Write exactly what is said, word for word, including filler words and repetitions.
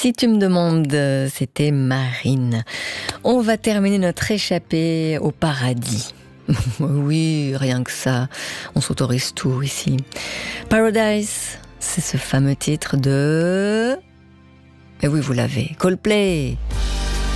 Si tu me demandes, c'était Marine. On va terminer notre échappée au paradis. Oui, rien que ça. On s'autorise tout ici. Paradise, c'est ce fameux titre de... Et oui, vous l'avez. Coldplay.